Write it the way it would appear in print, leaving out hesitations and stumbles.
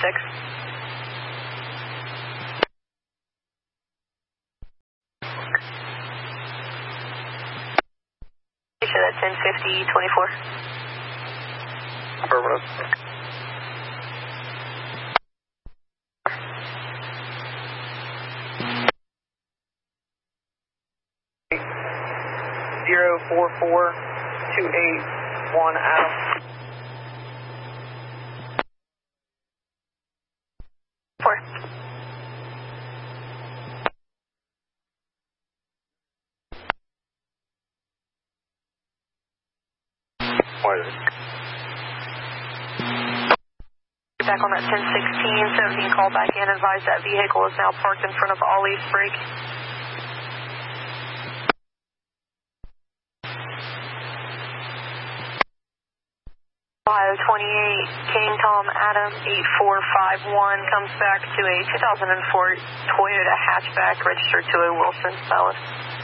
Station at 1050-24. Affirmative. Zero 44281 Adam. Back on that 1016, 17, call back in, advise that vehicle is now parked in front of Ollie's Break. 28, King Tom Adam 8451 comes back to a 2004 Toyota hatchback registered to a Wilson Ballast.